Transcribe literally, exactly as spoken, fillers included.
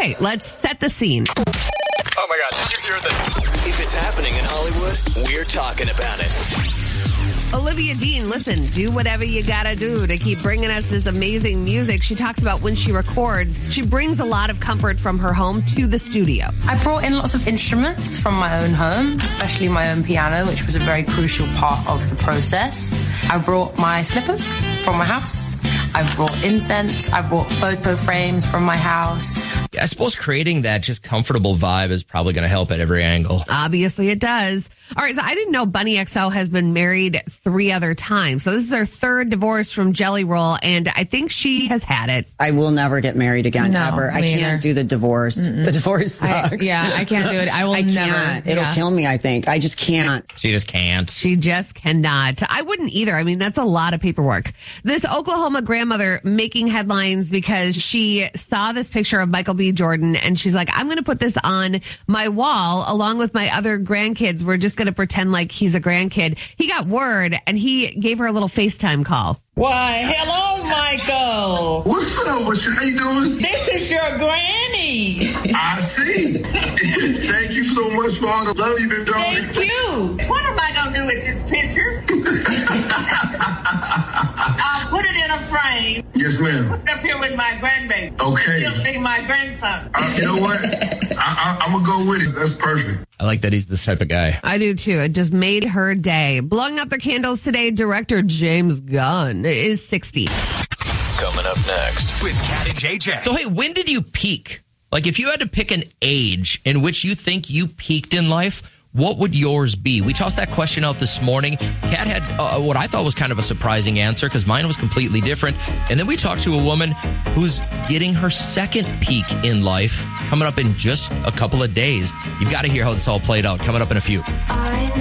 Okay, let's set the scene. Oh my God, did you hear this? If it's happening in Hollywood, we're talking about it. Olivia Dean, listen, do whatever you gotta do to keep bringing us this amazing music. She talks about when she records, she brings a lot of comfort from her home to the studio. I brought in lots of instruments from my own home, especially my own piano, which was a very crucial part of the process. I brought my slippers from my house. I brought incense. I brought photo frames from my house. I suppose creating that just comfortable vibe is probably going to help at every angle. Obviously it does. All right, so I didn't know Bunny X L has been married three other times. So this is her third divorce from Jelly Roll, and I think she has had it. I will never get married again, No, ever. I me can't either. do the divorce. Mm-mm. The divorce I, sucks. yeah, I can't do it. I will I never. can't. It'll yeah. kill me, I think. I just can't. She just can't. She just cannot. I wouldn't either. I mean, that's a lot of paperwork. This Oklahoma grandmother making headlines because she saw this picture of Michael B. Jordan and she's like, I'm going to put this on my wall along with my other grandkids. We're just going to pretend like he's a grandkid. He got word and he gave her a little FaceTime call. Why, hello, Michael. What's up? What's how you doing? This is your granny. I see. Thank you so much for all the love you've been doing. Thank you. What am I going to do with this picture? I'll put it in a frame. Yes, ma'am. Put it up here with my grandbaby. Okay. He'll be my grandson. Uh, you know what? I, I, I'm going to go with it. That's perfect. I like that he's this type of guy. I do too. It just made her day. Blowing up their candles today, director James Gunn is sixty. Coming up next with Cat and J J. So, hey, when did you peak? Like, if you had to pick an age in which you think you peaked in life, what would yours be? We tossed that question out this morning. Kat had uh, what I thought was kind of a surprising answer because mine was completely different. And then we talked to a woman who's getting her second peak in life coming up in just a couple of days. You've got to hear how this all played out coming up in a few. I know.